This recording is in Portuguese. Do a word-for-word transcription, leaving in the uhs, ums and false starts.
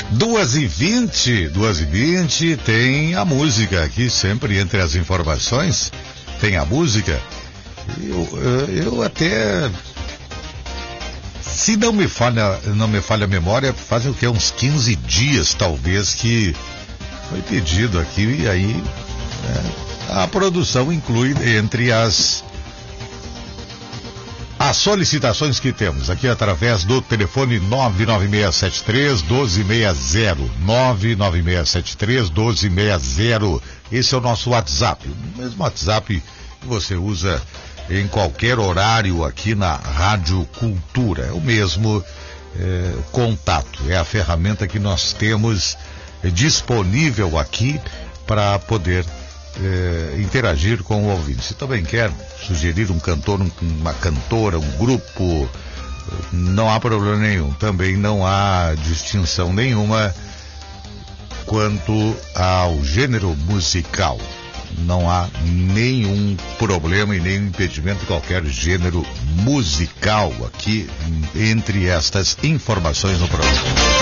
duas e vinte, duas e vinte, tem a música aqui, sempre entre as informações, tem a música. Eu, eu até, se não me falha, não me falha a memória, fazem o que, uns quinze dias talvez que foi pedido aqui, e aí é, a produção inclui entre as As solicitações que temos aqui através do telefone nove nove seis sete três, um dois seis zero, nove nove seis sete três, um dois seis zero. Esse é o nosso WhatsApp, o mesmo WhatsApp que você usa em qualquer horário aqui na Rádio Cultura. É o mesmo é, contato, é a ferramenta que nós temos é, disponível aqui para poder É, interagir com o ouvinte. Se também quer sugerir um cantor, um, uma cantora, um grupo, não há problema nenhum. Também não há distinção nenhuma quanto ao gênero musical. Não há nenhum problema e nenhum impedimento de qualquer gênero musical aqui entre estas informações no programa.